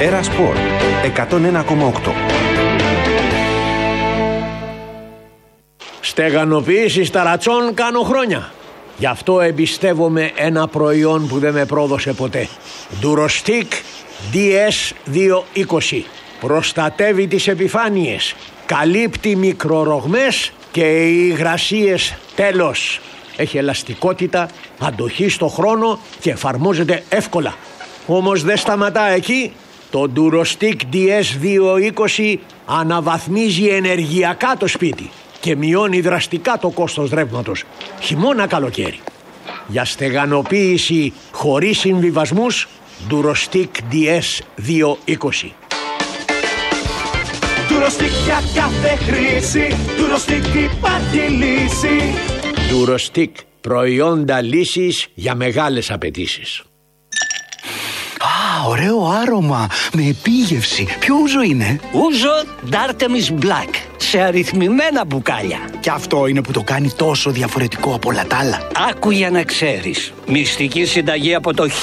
Έρα Σπορ 101,8. Στεγανοποίηση ταρατσών κάνω χρόνια. Γι' αυτό εμπιστεύομαι ένα προϊόν που δεν με πρόδωσε ποτέ. Durostic DS220. Προστατεύει τις επιφάνειες, καλύπτει μικρορογμές και υγρασίες. Τέλος. Έχει ελαστικότητα, αντοχή στο χρόνο και εφαρμόζεται εύκολα. Όμως δεν σταματά εκεί. Το Durostic DS220 αναβαθμίζει ενεργειακά το σπίτι και μειώνει δραστικά το κόστος ρεύματος, χειμώνα καλοκαίρι. Για στεγανοποίηση χωρίς συμβιβασμούς, Durostic DS220. Durostic για κάθε χρήση, Durostic υπάρχει λύση. Durostic, προϊόντα λύσης για μεγάλες απαιτήσεις. Ωραίο άρωμα, με επίγευση. Ποιο ούζο είναι? Ούζο D'Artemis Black, σε αριθμημένα μπουκάλια. Και αυτό είναι που το κάνει τόσο διαφορετικό από όλα τα άλλα. Άκου για να ξέρεις. Μυστική συνταγή από το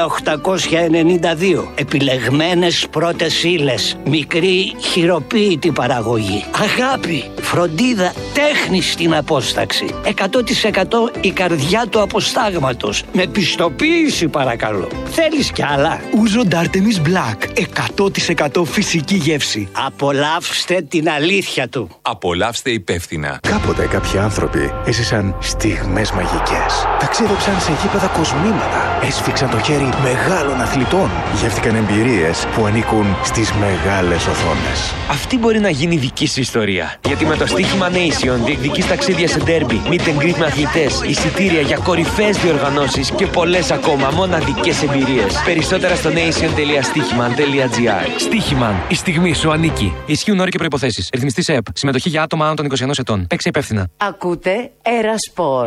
1892. Επιλεγμένες πρώτες ύλες. Μικρή χειροποίητη παραγωγή. Αγάπη, φροντίδα, τέχνη στην απόσταξη. 100% η καρδιά του αποστάγματος. Με πιστοποίηση παρακαλώ. Θέλεις κι άλλα? Ούζο D'Artemis Black, 100% φυσική γεύση. Απολαύστε την αλήθεια του. Απολαύστε υπεύθυνα. Κάποτε κάποιοι άνθρωποι έζησαν στιγμές μαγικές. Ταξίδεψαν σε γήπεδα κοσμήματα. Έσφιξαν το χέρι μεγάλων αθλητών. Γεύτηκαν εμπειρίες που ανήκουν στις μεγάλες οθόνες. Αυτή μπορεί να γίνει δική σου ιστορία. Γιατί με το στοίχημα Nation διεκδικείς ταξίδια σε ντέρμπι, meet and greet με αθλητές, εισιτήρια για κορυφαίες διοργανώσεις και πολλές ακόμα μοναδικές εμπειρίες. Περισσότερα στο nation.stichiman.gr. Στοίχημαν. Η στιγμή σου ανήκει. Ισχύουν όροι και προϋποθέσεις. Ρυθμιστής ΕΕΠ. Συμμετοχή για άτομα άνω των 21 ετών. Παίξε υπεύθυνα. Ακούτε Έρα Σπορ.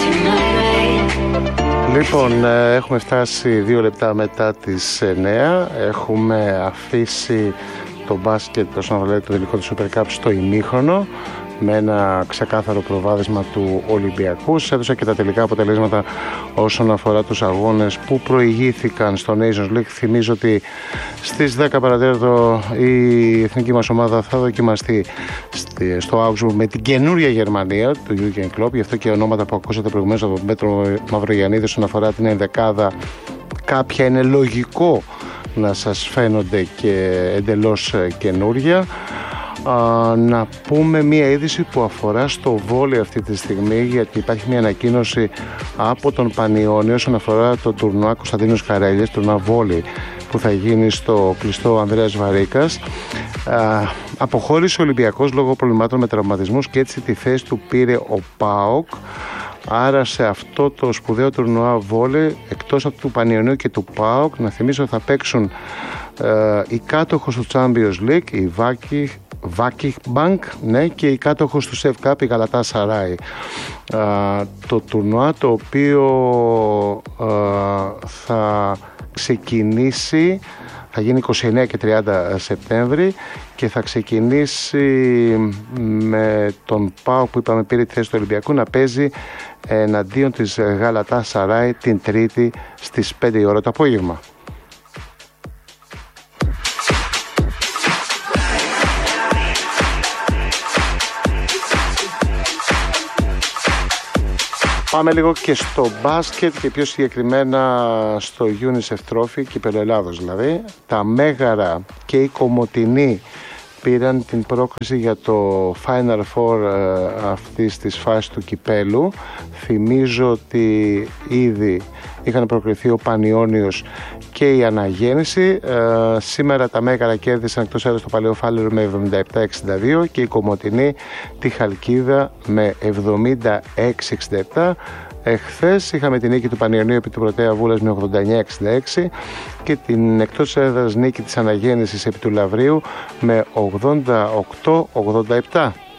Λοιπόν, έχουμε φτάσει 2 λεπτά μετά τις 9. Έχουμε αφήσει το μπάσκετ όσον αφορά το τελικό του Super Cup στο ημίχρονο με ένα ξεκάθαρο προβάδισμα του Ολυμπιακού. Σας έδωσα και τα τελικά αποτελέσματα όσον αφορά τους αγώνες που προηγήθηκαν στο Nations League. Θυμίζω ότι στις 10 παρατέταρτο η εθνική μας ομάδα θα δοκιμαστεί στο Augsburg με την καινούρια Γερμανία του Jürgen Klopp. Γι' αυτό και ονόματα που ακούσατε προηγουμένως από τον Πέτρο Μαυρογιαννίδη όσον αφορά την ενδεκάδα, κάποια είναι λογικό να σας φαίνονται και εντελώς καινούρια. Να πούμε μία είδηση που αφορά στο βόλεϊ αυτή τη στιγμή, γιατί υπάρχει μία ανακοίνωση από τον Πανιόνιο όσον αφορά το τουρνουά Κωνσταντίνος Καρέλιας, τουρνουά βόλεϊ που θα γίνει στο κλειστό Ανδρέας Βαρίκας. Αποχώρησε ο Ολυμπιακός λόγω προβλημάτων με τραυματισμούς και έτσι τη θέση του πήρε ο ΠΑΟΚ. Άρα σε αυτό το σπουδαίο τουρνουά βόλεϊ, εκτός από του Πανιωνίου και του ΠΑΟΚ, να θυμίσω θα παίξουν οι κάτοχος του Champions League, η Vakif Bank, ναι, και η κάτοχος του Σεφ Cup, η Galatasaray. Το τουρνουά το οποίο θα ξεκινήσει, θα γίνει 29 και 30 Σεπτέμβρη και θα ξεκινήσει με τον ΠΑΟΚ που είπαμε πήρε τη θέση του Ολυμπιακού να παίζει εναντίον της Galatasaray την Τρίτη στις 5 η ώρα το απόγευμα. Πάμε λίγο και στο μπάσκετ και πιο συγκεκριμένα στο UNICEF Trophy, κύπελλο Ελλάδος δηλαδή. Τα Μέγαρα και οι Κομοτηνοί πήραν την πρόκριση για το Final Four αυτής της φάσης του κυπέλου. Θυμίζω ότι ήδη είχαν προκριθεί ο Πανιόνιος και η Αναγέννηση. Σήμερα τα Μέγαρα κέρδισαν εκτός έδρας το Παλαιοφάλαιρο με 77-62 και οι Κομοτηνοί τη Χαλκίδα με 76-67. Εχθές είχαμε την νίκη του Πανιωνίου επί του Πρωτέα Βούλας με 89-66 και την εκτός έδρας νίκη της Αναγέννησης επί του Λαβρίου με 88-87.